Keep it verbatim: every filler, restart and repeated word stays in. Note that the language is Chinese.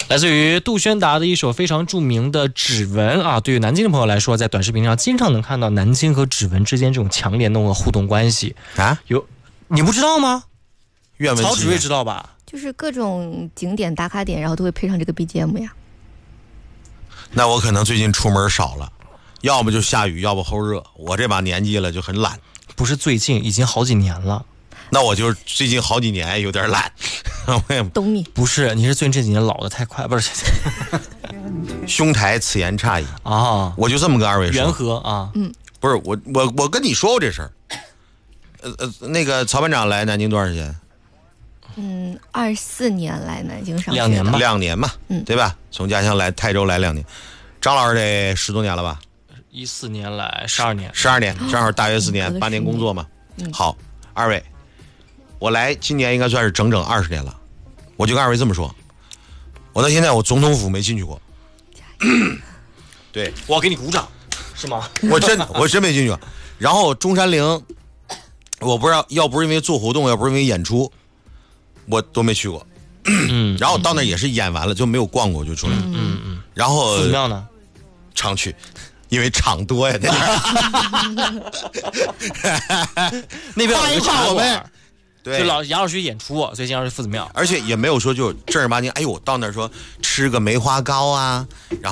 来自于杜宣达的一首非常著名的《指纹》啊，对于南京的朋友来说，在短视频上经常能看到南京和指纹之间这种强联动的互动关系啊。 有，你不知道吗？ 愿闻曹指挥知道吧？ 就是各种景点打卡点，然后都会配上这个 B G M 呀。 那我可能最近出门少了，要么就下雨，要不齁热。我这把年纪了就很懒。 不是最近，已经好几年了。 那我就最近好几年有点懒。我也懂你。 不是，你是最近这几年老的太快，不是。 兄台此言差矣啊！ 我就这么跟二位说。 缘何啊？ 嗯， 不是我我我跟你说过这事儿。呃呃，那个曹班长来南京多长时间？ 嗯，二四年来南京上学， 两年吧， 两年嘛， 嗯， 对吧？从家乡来泰州来两年，张老师得十多年了吧？ 一四年来十二年， 十二年，正好大约四年，八、嗯、年工作嘛。 嗯， 好，二位，我来今年应该算是整整二十年了。我就跟二位这么说，我到现在我总统府没进去过。对， 我要给你鼓掌，是吗？ 我真我真没进去过。然后中山陵，我不知道，要不是因为做活动，要不是因为演出。我都没去过， 嗯， 然后到那也是演完了就没有逛过就出来， 嗯嗯嗯， 然后寺庙呢， 常去，因为场多呀， 那边有一个茶馆， 对， 就老杨老师演出，所以经常去夫子庙， 而且也没有说就正儿八经，哎呦，到那儿说吃个梅花糕啊，然后。